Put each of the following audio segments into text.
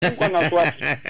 nkwana so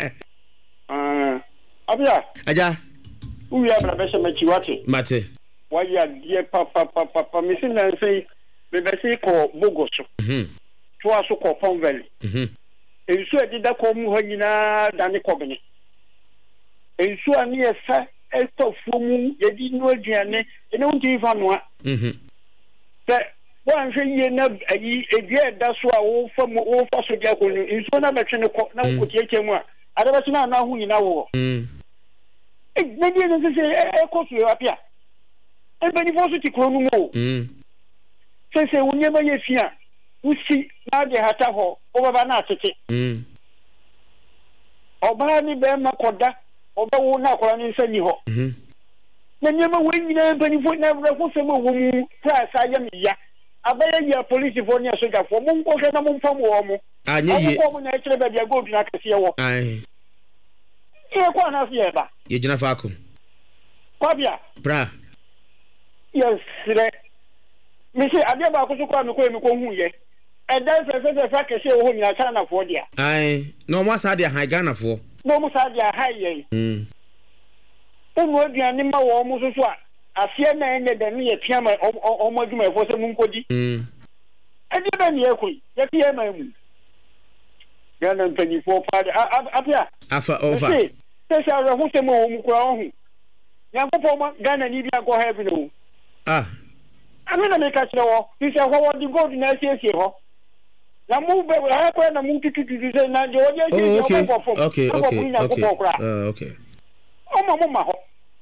abia aja uya bra be se machi wate mate waya die papa me sin na sei be be se ko bogoso to aso ko Pond Valley ensu adida ko mu ha nyina dane kobene ensu ani esa estofu mu yedi no aduane ene unti fa noa se wan hwe ye na ayi edua da so a wo fa so dia ko ensu na betwe ne ko na ko tieke mu a adaba sina na hu nyina wo maybe no say kosu apia anybody for to kro no mo say unyema ye fia usi na de hata ho obaba na atete oba ni be makoda oba wo na akora ni nsani ho na nyema we nyina anybody for na bra ko se mo wo mu pra sa ya miya abaya ya police for ni asoja for mo nko ke na mo mfam wo mo anye ko mo na kire ba bia go bi na kase wo ai ye kwa na fie ba ye jina faako kwabia bra yes re me say ade ba ko so kwa me ko hu ye e dan se fa ke se wo hu nya cha na fo dia ai no mo sa dia han Ghana fo no mo sa dia ha ye mo aduane ma wo mo so a afie na enye de ne ye pia ma o mo adwuma fo se mu nkodi e de ba ne ekoi ye pia ma mu ya na ntani fo pa apia afa over se ra hu se mo mu kura hu ya ko ma Ghana ni bia go heaven o amina me ka kire wo ti se ho di gold na siesie ho na mu be ha ko na mu tututu se na je o je je o fo okay o mo ma ho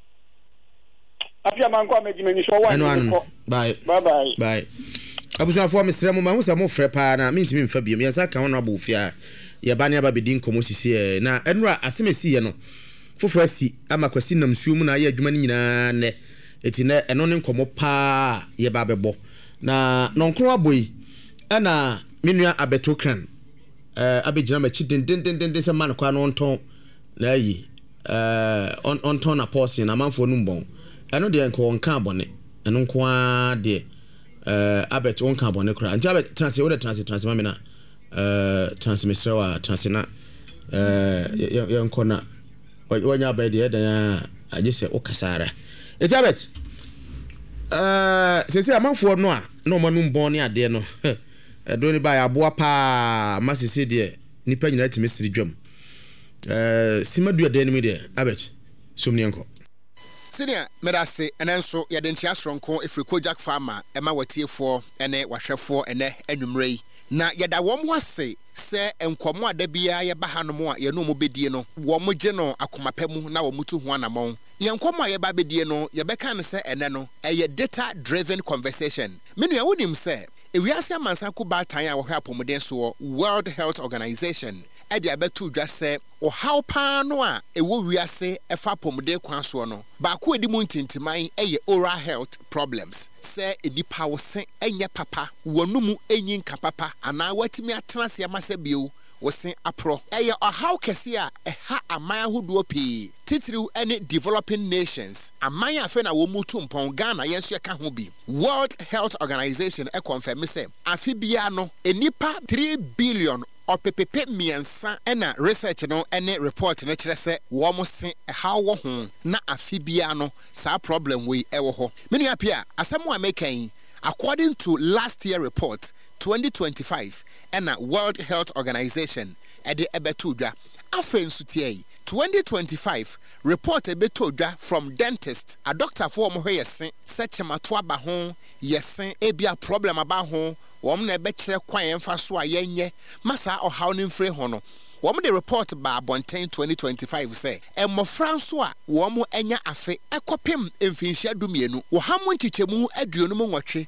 apia man ko me ni so wa ni ko bye abusuafo mesrɛ mo ma hu se mo frɛ pa na mentimi mfa biem yɛsa ka ho na abo fia ye ba ne aba bedin komo sisi na enura asemesi ye no foforo asi ama kwasi namsuo mu na ye adwuma ni nyina ne eti na eno ne nkomo pa ye ba bebo na nonkro aboyi na menua abetokran abegyina machi den se man kwa no nton na yi onton na pause na manfo no mbon eno de nko nka abone eno nko a de abet wonka abone kra nti abet transe wo de transe ma me na transmission wa transina yankona wanya ba de dan agese okasara etabet sese amanfo no a no manum bon ne ade no do ni ba ya boa pa masese de nipa nyina timi siri dwam simadu ade ni me de abet somni enko senior medase enenso ye de ntia sronko efriko jack farmer ema watiefo ene wahwefo ene anwumrei na yada wom wase se enkomo adabia ye bahanom a ye no mo bedie no wom gye no akomapemu na wom tu ho anamon ye enkomo a ye ba bedie no ye beka ne se ene no eye data driven conversation menu ya wonim se ewiase amansa ko ba tan a wo hwa apomuden so World Health Organization edi abetu dwa se o how pa no a ewo wiase efa apomuden kwan so no ba ko edi mu ntintiman eye oral health problems se enipa wo se enye papa wonumu enyin ka papa ana watimi atena se amase bio wo se apro eye o how kese a eha aman ahodo pii titiriw any developing nations aman afa na wo mutu mpon Ghana yenso ye ka ho bi World Health Organization e confirm se afi bia no enipa 3 billion opepepe miensa ena research no ene report na kire se wo mo se how wo ho na afi bia no sa problem we e wo ho menu apia asemu amekan according to last year report 2025 ena World Health Organization ede ebetu dwa afensu tie 2025 report ebetu dwa from dentist a doctor for mo hwese sechemato aba ho yesen ebia problem aba ho wom na ebe kire kwan emfa so ayenye masa ohaw ne mfre ho no wom de report ba Bonten 2025 say emofranso a wom enya afe ekopem emfinhia dumienu wo hamu nchichemu aduonum nwotwe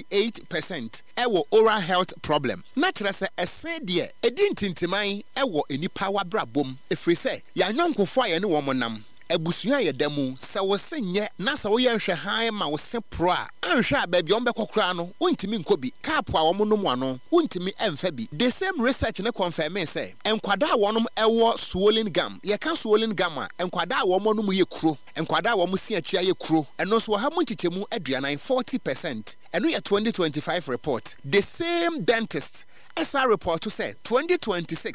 58% ewo oral health problem na kire se esen de edintintiman ewo enipa wabrabom efri se ya nyonkofo aye ne wom nam abusua ye damu se wo senye na se wo ye nhwe han ma wo se pro a anhwe ababia on bekokra no wontimi nkobi kapo a wo nom ano wontimi emfa bi the same research ne confirm say enkwada a wonom ewo swollen gum ye ka swollen gum a enkwada a wo nom ye kuro enkwada a wo sia chia ye kuro eno so ha mu chichemu aduanan 40% eno ye 2025 report the same dentist SR report to say 2026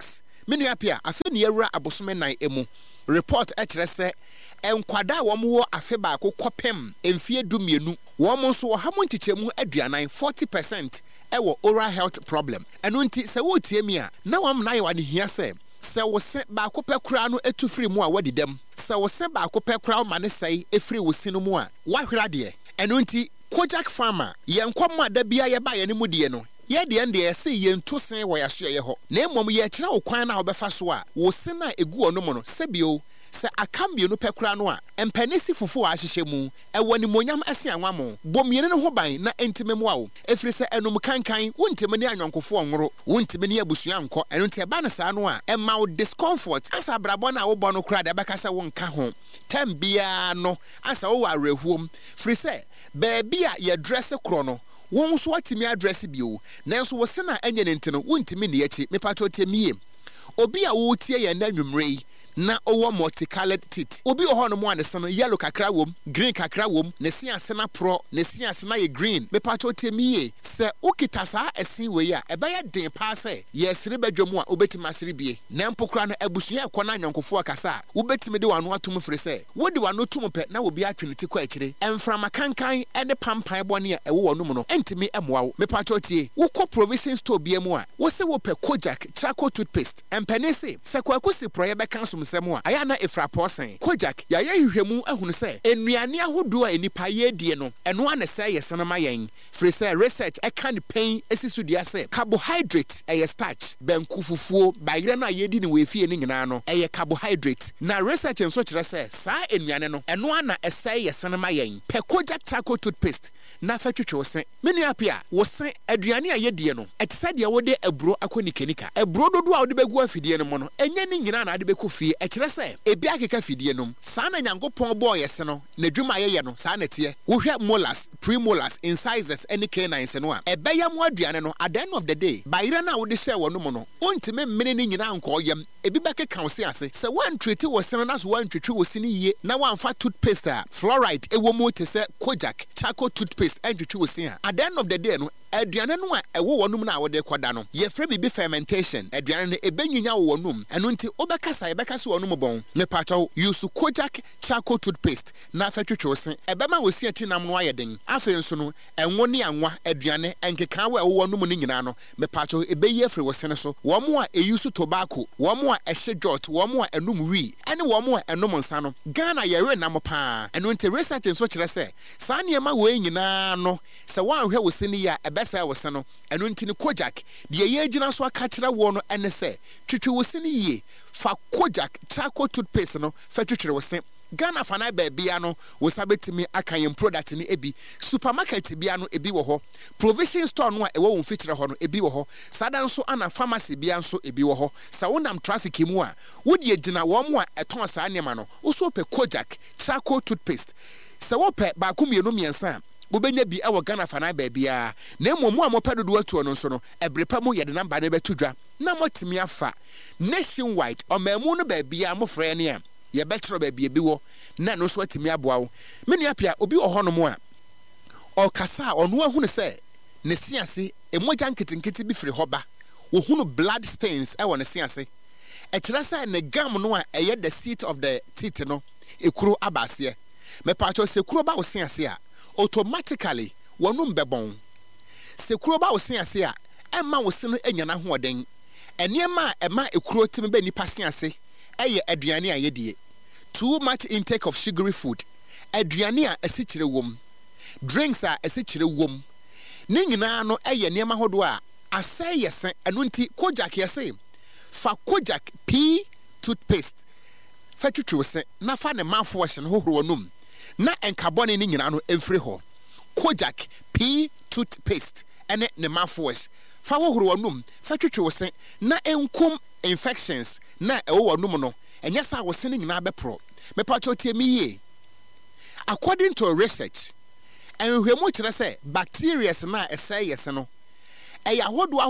Menu apia afi ne yewura abosome nan emu. Report ekyere se enkwada wo mo afi ba ko kopem emfie dumienu. Wo mo nso wo ha mo ntikyemu aduanan 40% ewo oral health problem. Eno nti se wo tie mi a na wam na ye wa ne hia se wo se ba ko pekura no etu firi mu a wadidem. Se wo se ba ko pekura ma ne sei efiri wo sinu mu a wahwera de. Eno nti Kojak Farmer yenkom ada bia ye ba ye ne mu de no. Ye de ende ese yentu sen wo yaso ye ho. Na emom ye kire wo kwan na obefa so a wo se na egu ono mo no sebio se akambie no pekura no a empanisi fufu a hyehye mu ewo ni monyam ase anwa mo bomiene ne ho ban na entime mu a wo efiri se enum kankan wontime ne anyonkofo onworo wontime ne abusua nko eno nte ba na saa no a emma wo discomfort asa brabo na wo bɔ no kura de beka se wo nka ho tambia no asa wo arehuom firi se baabi a ye dress kro no won so atimi address bio nanso wo se na enye ne ntino wontimi ne yachi mepato temie obi a wo tie ye na nwumrei na owo multicolored teeth obi oho no mo anese no yellow kakra wom green kakra wom ne si ase na pro ne si ase na ye green mepato temie se ukita saa esen we ya ebe ya den pa se ye sire badwom a obetima sire bie na mpokura no abusua ekona nyonkofo akasa obetimi de wano atum firi se wodi wano tum pe na obi atweneti kwa akire emframa kankan ene pampan bone a ewo wano mu no entimi emoawo mepato tie wokɔ provision store bia mu a wo se wo pe Kojak charcoal toothpaste empanese se kwakusi pro ye beka so semu aya na efra posen Kojak ya ye hwehwemu ahunu se enuane ahodo a enipa ye die no eno ane se ye senema yen free se research e kan pain esisudia se carbohydrate e starch banku fufuo bayire na ye di ne we fie ne nyina no e carbohydrate na research enso kire se saa enuane no eno ana ese ye senema yen pe Kojak charcoal toothpaste na fa twetwe se menu apia wo se aduane a ye die no etisa de wode aburo akonikenika aburo dodo a wode begu afidie no mo no enye ne nyina na ade beku fie ekire se ebi akeka fidie nom saa na nyankopon boy yese no na dwuma ye no saa na tie wo hwe molars premolars incisors any canines no a ebeya mo aduane no at the end of the day bayire na wo de share wo no mo no ontime mmene ne nyina anko yam ebi beke kan se ase se wan treat wo sene na so wan twetwe wo sine yie na wan fa toothpaste a fluoride ewo mo te se Kojak charcoal toothpaste and twetwe wo sine at the end of the day no aduane no a ewo wonum na wo de koda no ye frɛ bibi fermentation aduane no ebenyunya wo wonum eno nti obekasa ebekasa wonum bon me pacho use Kojak charcoal toothpaste na fa twetwe wo sen ebema wo si achi nam no ayeden afi nso no enwo ne anwa aduane enkeka wo ewo wonum ne nyina no me pacho ebeyi afri wo sen so wo mo a use tobacco wo mo a ehye jot wo mo a enum wi ene wo mo a enum nsa no Ghana ye re nam pa eno nti research nso kire se saa ne ma wo nyina no se wan hwe wo sen ya sa wo se no eno nti ne Kojak de ye gina so aka kire wo no ene se twetwe wo se ne yie fa Kojak charcoal toothpaste no fa twetwe wo se Ghana fana bia no wo sabetimi aka yem product ni ebi supermarket bia no ebi wo ho provision store no a ewo wo mfikire ho no ebi wo ho sada nso ana pharmacy bia nso ebi wo ho sa wonam traffic mu a wodi gina wo mo a eton saa nema no wo so pe Kojak charcoal toothpaste sa wo pe ba ko mienu miensa wobenya bi awo Ghana fana bia na emu a mopa dodo atu no nso no ebrepa mu yede namba na betudwa na motimi afa nationwide o mamu no bia mo frɛ ne a ye betro bia bi wo na no so atimi aboa wo menu apia obi oho no mo a o kasa ono ahunu se ne siase emoja nketinketi bi firi hoba wo hunu blood stains e wo ne siase e kira sa ne gam no a eye the seat of the teeth no ekuro abase me pacho se kuro ba wo siase a automatically wonum bebon sekuro ba wo siase a emma wo se no enya na hoɔden eniema emma ekuro timi ba nipa siase eye aduane a yedie too much intake of sugary food aduane a asikyire wom drinks a asikyire wom ne nyina no eye niema hodo a asɛ yɛsɛ eno nti Kojak yɛsɛ fa Kojak pea toothpaste fa twetwe wo se na fa ne mouth wash no hohoro wonum na enkabone ni nyina no emfiri ho Kojak pea toothpaste ene ne mouth wash fa hohoro wonum fa twetwe wo se na enkum infections na ewo wonum no enya sa wo se ni nyina bepro me pacho tie mi ye according to research enhwemu kire se bacteria na esɛ yɛse no eya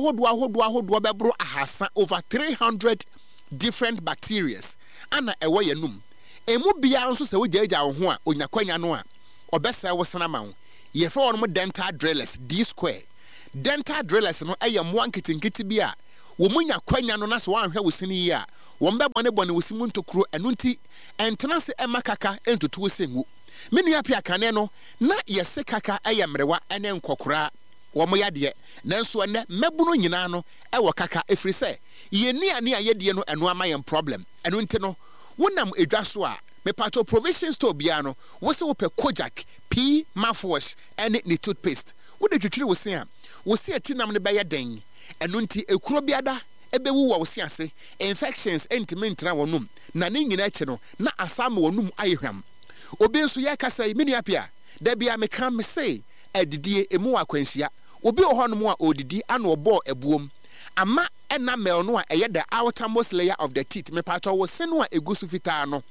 ahodo bebro ahasa over 300 different bacteria ana ewo yanum emu bia nso se wogyaagya wo ho a onyakwanya no a obesa wo sena ma wo ye fa won mo dental drillers D square dental drillers no eye mo anketinketi bi a wo munya kwanya no na so wanhwɛ wo sini yi a wo mbɛbɔ ne bɔ ne wo simu ntokuro ɛno nti ɛntena se ɛma kaka ɛntoto wo sengu me nua pia kane no na yɛse kaka ɛyɛ mrewa ɛne nkɔkora wo mo yadeɛ nanso ɛnɛ mɛbuno nyina no ɛwɔ kaka efiri sɛ yɛni ane a yɛdeɛ no ɛno ama yɛn problem ɛno nti no wonam edwa so a me pato provision store bia no wo se wo pɛ Kojak P mouthwash ɛne ne toothpaste wo de twitwiri wo se a wo se atinam ne bɛyɛ den ɛno nti ekuro biada ebewu wo se ase infections entimi ntra wonum na ne nyina akyi no na asam wonum ayehwam obi nso yɛ kasa me nua pia da bia me kan me say adidie emu akwanhyia obi ohonom a odidi ana obo ebuom ama enamel no a ɛyɛ the outermost layer of the teeth me pato wo se no a egusu fitaa no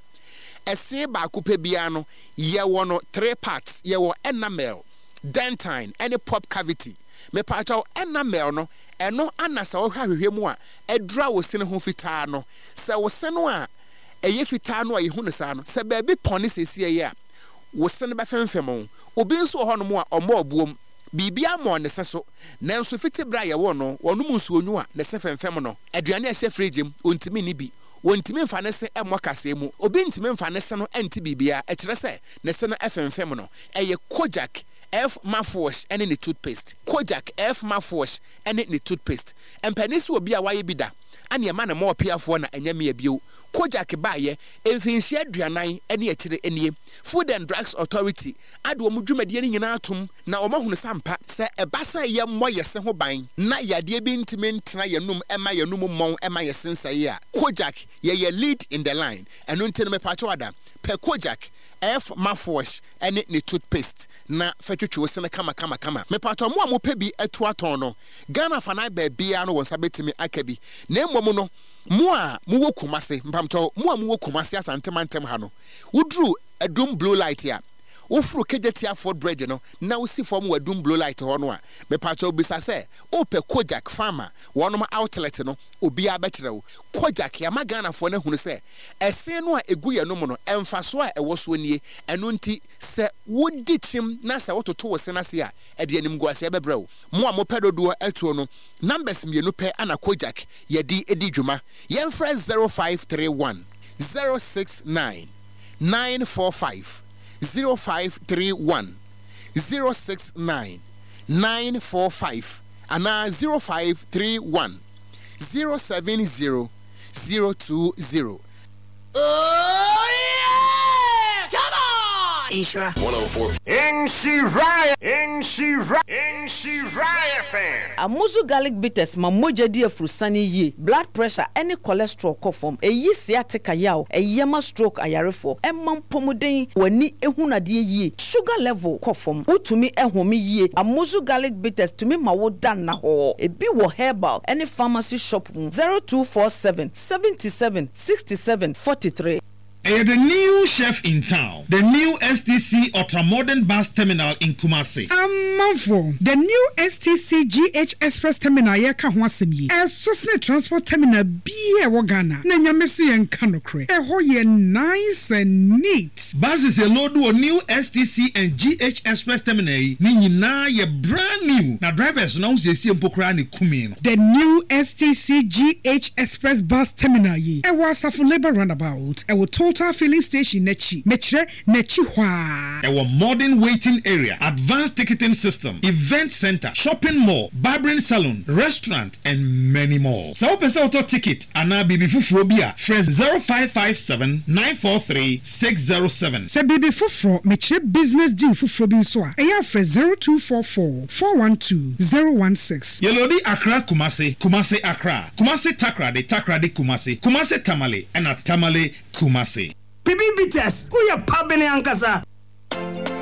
ɛse ba akupe bia no yɛwɔ no 3 parts yɛwɔ enamel dentine any pop cavity me pato enamel no ɛno anasa wo hwahwehwɛ mu a ɛdura wo se ne ho fitaa no sɛ wo se no a ɛyɛ fitaa no a yehu ne saa no sɛ baabi pɔne sesie yɛ a wo se ne bɛfemfem obi nso wɔ hɔ no mu a ɔmɔ obuom bibia mo ne seso nanso fiti bra ye wo no wonum nsuonyu a ne se femfem no aduane a hye fridge m ontimi ni bi wontimi mfa ne se emo kase mu obi ntimi mfa ne se no enti bibia e kire se ne se no efemfem no eye Kojak F mouthwash ene ne toothpaste Kojak F mouthwash ene ne toothpaste empanisi obi a waye bi da ane ema na mo piafo na anyame abio Kojak baaye emfinhia aduanan ene akire enie Food and Drugs Authority ade omo dwumade ne nyina atom na omo hunu sampa se ebasa ye mmɔ yese ho ban na yade bi ntime ntena yenum ema yenum mmon ema yesensaye a Kojak ye lead in the line eno ntene me pacho ada pe Kojak F mouthwash ene ne toothpaste na fatwetwe se na kama me pacho mo amopa bi eto aton no Ghana fanai ba bia no wonsa betimi akabi na mmom no mo a mo wo Kumase mpamcho mo a mo wo Kumase asantemantem ha no wudru adum blue light ya wofuru kejetia for bridge no na wosi form wadum blue light ho no a me pacho bisa se ope Kojak farmer wonom outlet no obi abekere wo Kojak ya magana fo na hunu se ese no a egu ye no mo no emfaso a ewo so nie eno nti se wodi chim na se wototo wo se na se a ede anim guase bebere wo mo a mo pedodo atuo no numbers mienu pe ana Kojak yedi edi dwuma yen friend 0531 069 945 0531 069 945 and 0531 070 020. Oh yeah! Come on! Ishra 104. Inshira fan. Amuzu garlic bitters ma moja di afrusani ye. Blood pressure any cholesterol kofom. Eyi sciatica yaw. Eyema stroke ayarefo. Emman pomuden wani ehunadie ye. Sugar level kofom. Utumi ehumi ye. Amuzu garlic bitters tumi mawo dan na ho. Ebi wo herbal any pharmacy shop 0247 77 67 43. The new chef in town, the new STC Ultra-Modern Bus Terminal in Kumasi. Amafo, the new STC GH Express Terminal yeka ho asem yi. Sosne transport terminal biye wo Ghana. Na nyamese yen kanokre. Ho ye nice and neat. Buses a load o new STC and GH Express Terminal yi. Ni nyina ye brand new. Na drivers na usiesie mpokra ne kumi no. The new STC GH Express Bus Terminal yi. Was Asafo Labour Roundabout. Total filling station nechi hwa. Our modern waiting area, advanced ticketing system, event center, shopping mall, barbering salon, restaurant, and many more. So open auto ticket and now bibi fufuro bia fresh 0557 943 607. Se bibi fufuro meche business deal fufuro bi so a eya fresh 0244 412 016. Yelodi Accra Kumasi, Kumasi Accra, Kumasi Takrade Kumasi, Kumasi Tamale, and a Tamale Kumasi. Bibi bitters, who ya pabene ankasa?